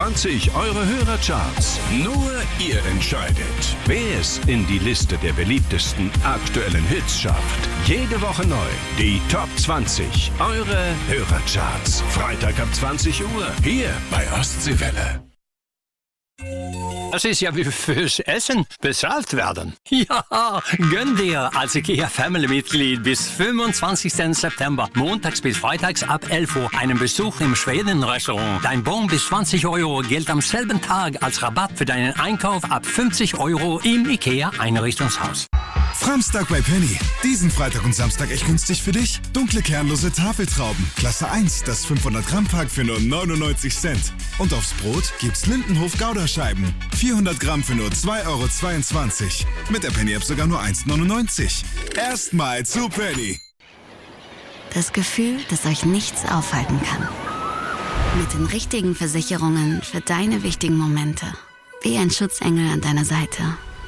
20, eure Hörercharts. Nur ihr entscheidet, wer es in die Liste der beliebtesten aktuellen Hits schafft. Jede Woche neu. Die Top 20, eure Hörercharts. Freitag ab 20 Uhr. Hier bei Ostseewelle. Das ist ja wie fürs Essen bezahlt werden. Ja, gönn dir als IKEA-Family-Mitglied bis 25. September, montags bis freitags ab 11 Uhr, einen Besuch im Schweden-Restaurant. Dein Bon bis 20 Euro gilt am selben Tag als Rabatt für deinen Einkauf ab 50 Euro im IKEA-Einrichtungshaus. Framstag bei Penny. Diesen Freitag und Samstag echt günstig für dich. Dunkle kernlose Tafeltrauben. Klasse 1, das 500 Gramm Pack für nur 99 Cent. Und aufs Brot gibt's Lindenhof Gouda-Scheiben. 400 Gramm für nur 2,22 Euro. Mit der Penny-App sogar nur 1,99. Erstmal zu Penny. Das Gefühl, dass euch nichts aufhalten kann. Mit den richtigen Versicherungen für deine wichtigen Momente. Wie ein Schutzengel an deiner Seite.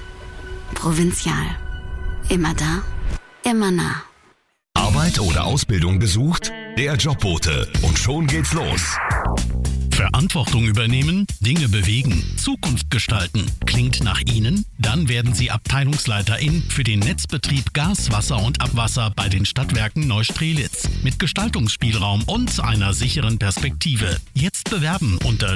Provinzial. Immer da, immer nah. Arbeit oder Ausbildung gesucht? Der Jobbote. Und schon geht's los. Verantwortung übernehmen, Dinge bewegen, Zukunft gestalten. Klingt nach Ihnen? Dann werden Sie Abteilungsleiterin für den Netzbetrieb Gas, Wasser und Abwasser bei den Stadtwerken Neustrelitz. Mit Gestaltungsspielraum und einer sicheren Perspektive. Jetzt bewerben unter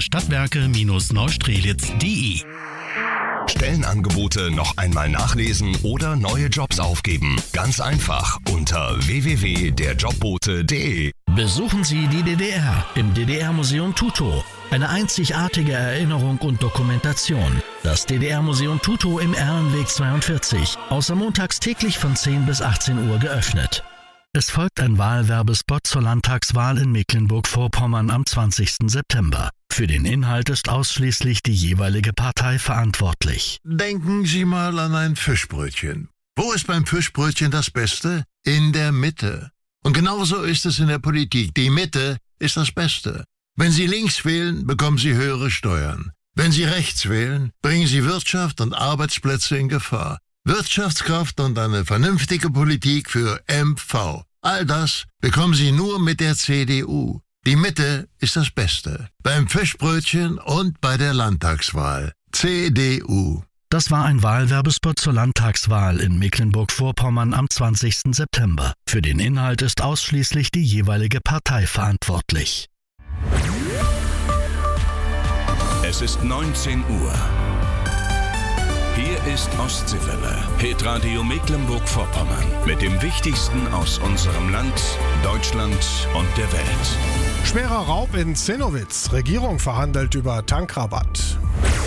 stadtwerke-neustrelitz.de. Stellenangebote noch einmal nachlesen oder neue Jobs aufgeben. Ganz einfach unter www.derjobbote.de. Besuchen Sie die DDR im DDR-Museum Tutow. Eine einzigartige Erinnerung und Dokumentation. Das DDR-Museum Tutow im Erlenweg 42. Außer montags täglich von 10 bis 18 Uhr geöffnet. Es folgt ein Wahlwerbespot zur Landtagswahl in Mecklenburg-Vorpommern am 20. September. Für den Inhalt ist ausschließlich die jeweilige Partei verantwortlich. Denken Sie mal an ein Fischbrötchen. Wo ist beim Fischbrötchen das Beste? In der Mitte. Und genauso ist es in der Politik. Die Mitte ist das Beste. Wenn Sie links wählen, bekommen Sie höhere Steuern. Wenn Sie rechts wählen, bringen Sie Wirtschaft und Arbeitsplätze in Gefahr. Wirtschaftskraft und eine vernünftige Politik für MV. All das bekommen Sie nur mit der CDU. Die Mitte ist das Beste. Beim Fischbrötchen und bei der Landtagswahl. CDU. Das war ein Wahlwerbespot zur Landtagswahl in Mecklenburg-Vorpommern am 20. September. Für den Inhalt ist ausschließlich die jeweilige Partei verantwortlich. Es ist 19 Uhr. Hier ist Ostseewelle, Hitradio Mecklenburg-Vorpommern. Mit dem Wichtigsten aus unserem Land, Deutschland und der Welt. Schwerer Raub in Zinnowitz. Regierung verhandelt über Tankrabatt.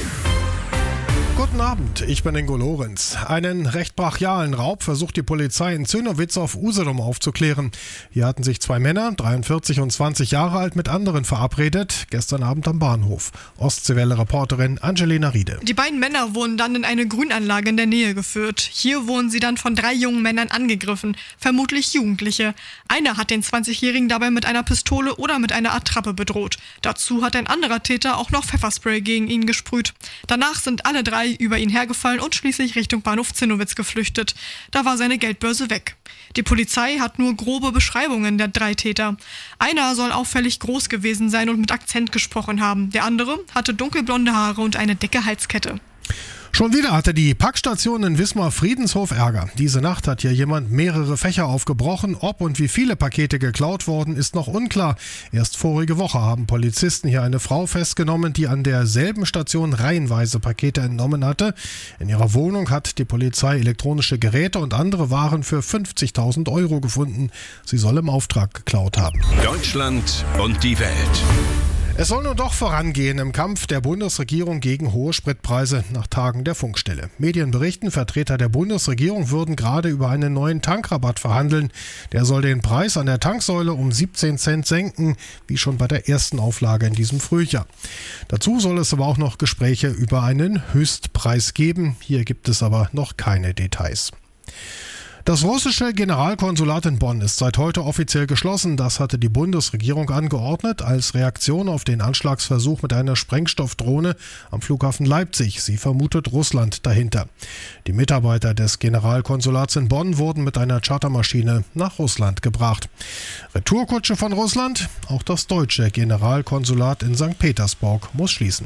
Guten Abend, ich bin Ingo Lorenz. Einen recht brachialen Raub versucht die Polizei in Zinnowitz auf Usedom aufzuklären. Hier hatten sich zwei Männer, 43 und 20 Jahre alt, mit anderen verabredet, gestern Abend am Bahnhof. Ostseewelle-Reporterin Angelina Riede. Die beiden Männer wurden dann in eine Grünanlage in der Nähe geführt. Hier wurden sie dann von 3 jungen Männern angegriffen, vermutlich Jugendliche. Einer hat den 20-Jährigen dabei mit einer Pistole oder mit einer Attrappe bedroht. Dazu hat ein anderer Täter auch noch Pfefferspray gegen ihn gesprüht. Danach sind alle 3 über ihn hergefallen und schließlich Richtung Bahnhof Zinnowitz geflüchtet. Da war seine Geldbörse weg. Die Polizei hat nur grobe Beschreibungen der 3 Täter. Einer soll auffällig groß gewesen sein und mit Akzent gesprochen haben. Der andere hatte dunkelblonde Haare und eine dicke Halskette. Schon wieder hatte die Packstation in Wismar-Friedenshof Ärger. Diese Nacht hat hier jemand mehrere Fächer aufgebrochen. Ob und wie viele Pakete geklaut worden, ist noch unklar. Erst vorige Woche haben Polizisten hier eine Frau festgenommen, die an derselben Station reihenweise Pakete entnommen hatte. In ihrer Wohnung hat die Polizei elektronische Geräte und andere Waren für 50.000 Euro gefunden. Sie soll im Auftrag geklaut haben. Deutschland und die Welt. Es soll nun doch vorangehen im Kampf der Bundesregierung gegen hohe Spritpreise nach Tagen der Funkstelle. Medien berichten, Vertreter der Bundesregierung würden gerade über einen neuen Tankrabatt verhandeln. Der soll den Preis an der Tanksäule um 17 Cent senken, wie schon bei der ersten Auflage in diesem Frühjahr. Dazu soll es aber auch noch Gespräche über einen Höchstpreis geben. Hier gibt es aber noch keine Details. Das russische Generalkonsulat in Bonn ist seit heute offiziell geschlossen. Das hatte die Bundesregierung angeordnet als Reaktion auf den Anschlagsversuch mit einer Sprengstoffdrohne am Flughafen Leipzig. Sie vermutet Russland dahinter. Die Mitarbeiter des Generalkonsulats in Bonn wurden mit einer Chartermaschine nach Russland gebracht. Retourkutsche von Russland? Auch das deutsche Generalkonsulat in St. Petersburg muss schließen.